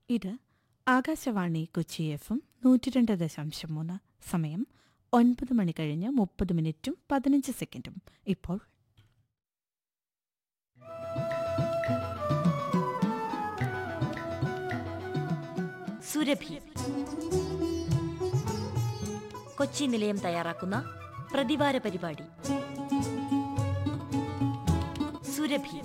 ഇത് ആകാശവാണി കൊച്ചി FM 102.3. സമയം 9 മണി കഴിഞ്ഞ് 30 മിനിറ്റും 15 സെക്കൻഡും. ഇപ്പോൾ സുരഭി കൊച്ചി നിലയം തയ്യാറാക്കുന്ന പ്രതിവാര പരിപാടി സുരഭി.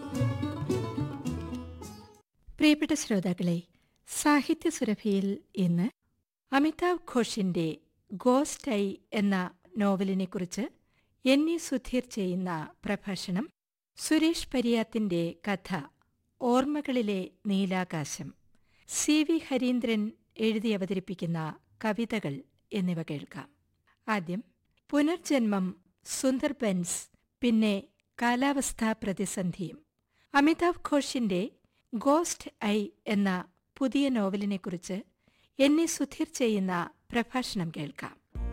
പ്രിയപ്പെട്ട ശ്രോതാക്കളെ, സാഹിത്യ സുരഭിയിൽ ഇന്ന് അമിതാവ് ഘോഷിന്റെ ഗോസ്റ്റ് ഐ എന്ന നോവലിനെക്കുറിച്ച് എൻ.ഇ. സുധീർ ചെയ്യുന്ന പ്രഭാഷണം, സുരേഷ് പരിയാത്തിന്റെ കഥ ഓർമ്മകളിലെ നീലാകാശം, സി.വി. ഹരീന്ദ്രൻ എഴുതി അവതരിപ്പിക്കുന്ന കവിതകൾ എന്നിവ കേൾക്കാം. ആദ്യം പുനർജന്മം, സുന്ദർബൻസ്, പിന്നെ കാലാവസ്ഥാ പ്രതിസന്ധിയും. അമിതാവ് ഘോഷിന്റെ ഗോസ്റ്റ് ഐ എന്ന പുതിയ നോവലിനെക്കുറിച്ച് എൻ.ഇ. സുധീർ ചെയ്യുന്ന പ്രഭാഷണം കേൾക്കാം.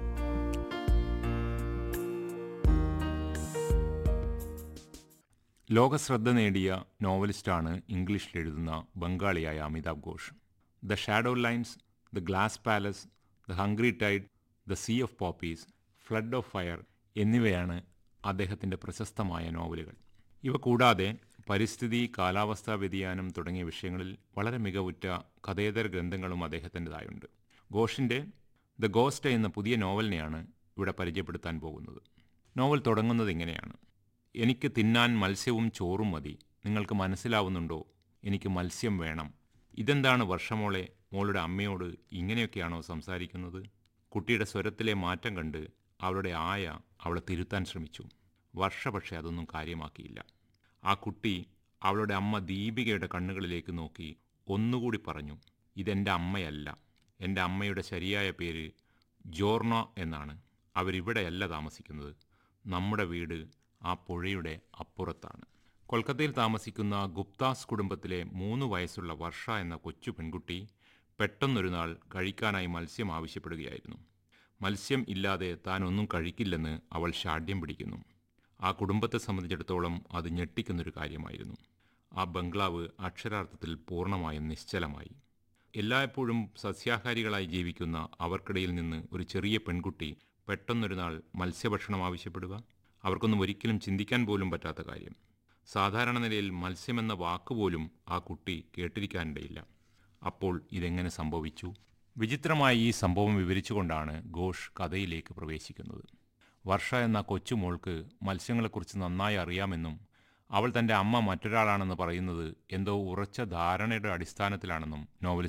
ലോകശ്രദ്ധ നേടിയ നോവലിസ്റ്റാണ് ഇംഗ്ലീഷിലെഴുതുന്ന ബംഗാളിയായ Amitav Ghosh. The shadow lines, the glass palace, the hungry Tide, the sea of Popees, flood of fire എന്നിവയാണ് അദ്ദേഹത്തിൻ്റെ പ്രശസ്തമായ നോവലുകൾ. ഇവ കൂടാതെ പരിസ്ഥിതി, കാലാവസ്ഥാ വ്യതിയാനം തുടങ്ങിയ വിഷയങ്ങളിൽ വളരെ മികവുറ്റ കഥേതര ഗ്രന്ഥങ്ങളും അദ്ദേഹത്തിൻ്റെതായുണ്ട്. ഘോഷിൻ്റെ ദ ഗോസ്റ്റ് എന്ന പുതിയ നോവലിനെയാണ് ഇവിടെ പരിചയപ്പെടുത്താൻ പോകുന്നത്. നോവൽ തുടങ്ങുന്നത് ഇങ്ങനെയാണ്: എനിക്ക് തിന്നാൻ മത്സ്യവും ചോറും മതി. നിങ്ങൾക്ക് മനസ്സിലാവുന്നുണ്ടോ? എനിക്ക് മത്സ്യം വേണം. ഇതെന്താണ് വർഷമോളെ, മോളുടെ അമ്മയോട് ഇങ്ങനെയൊക്കെയാണോ സംസാരിക്കുന്നത്? കുട്ടിയുടെ സ്വരത്തിലെ മാറ്റം കണ്ട് അവളുടെ ആയ അവളെ തിരുത്താൻ ശ്രമിച്ചു. വർഷ പക്ഷേ അതൊന്നും കാര്യമാക്കിയില്ല. ആ കുട്ടി അവളുടെ അമ്മ ദീപികയുടെ കണ്ണുകളിലേക്ക് നോക്കി ഒന്നുകൂടി പറഞ്ഞു, ഇതെൻ്റെ അമ്മയല്ല. എൻ്റെ അമ്മയുടെ ശരിയായ പേര് ജോർണ എന്നാണ്. അവരിവിടെയല്ല താമസിക്കുന്നത്. നമ്മുടെ വീട് ആ പുഴയുടെ അപ്പുറത്താണ്. കൊൽക്കത്തയിൽ താമസിക്കുന്ന ഗുപ്താസ് കുടുംബത്തിലെ 3 വയസ്സുള്ള വർഷ എന്ന കൊച്ചു പെൺകുട്ടി പെട്ടെന്നൊരു നാൾ കഴിക്കാനായി മത്സ്യം ആവശ്യപ്പെടുകയായിരുന്നു. മത്സ്യം ഇല്ലാതെ താൻ ഒന്നും കഴിക്കില്ലെന്ന് അവൾ ശാഠ്യം പിടിക്കുന്നു. ആ കുടുംബത്തെ സംബന്ധിച്ചിടത്തോളം അത് ഞെട്ടിക്കുന്നൊരു കാര്യമായിരുന്നു. ആ ബംഗ്ലാവ് അക്ഷരാർത്ഥത്തിൽ പൂർണ്ണമായും നിശ്ചലമായി. എല്ലായ്പ്പോഴും സസ്യാഹാരികളായി ജീവിക്കുന്ന അവർക്കിടയിൽ നിന്ന് ഒരു ചെറിയ പെൺകുട്ടി പെട്ടെന്നൊരു നാൾ മത്സ്യഭക്ഷണം ആവശ്യപ്പെടുക, അവർക്കൊന്നും ഒരിക്കലും ചിന്തിക്കാൻ പോലും പറ്റാത്ത കാര്യം. സാധാരണ നിലയിൽ മത്സ്യമെന്ന വാക്കുപോലും ആ കുട്ടി കേട്ടിരിക്കാനിടയില്ല. അപ്പോൾ ഇതെങ്ങനെ സംഭവിച്ചു? വിചിത്രമായി ഈ സംഭവം വിവരിച്ചുകൊണ്ടാണ് ഘോഷ് കഥയിലേക്ക് പ്രവേശിക്കുന്നത്. വർഷ എന്ന കൊച്ചുമോൾക്ക് മത്സ്യങ്ങളെക്കുറിച്ച് നന്നായി അറിയാമെന്നും അവൾ തൻ്റെ അമ്മ മറ്റൊരാളാണെന്ന് പറയുന്നത് എന്തോ ഉറച്ച ധാരണയുടെ അടിസ്ഥാനത്തിലാണെന്നും നോവലിസ്റ്റ്